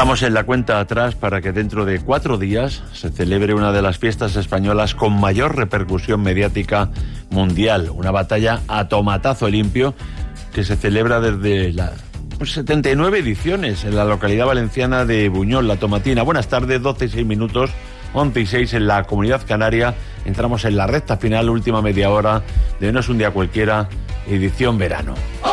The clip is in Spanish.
Estamos en la cuenta atrás para que dentro de 4 días se celebre una de las fiestas españolas con mayor repercusión mediática mundial. Una batalla a tomatazo limpio que se celebra desde las 79 ediciones en la localidad valenciana de Buñol, La Tomatina. Buenas tardes, 12 y 6 minutos, 11 y 6 en la Comunidad Canaria. Entramos en la recta final, última media hora de No es un día cualquiera, edición verano.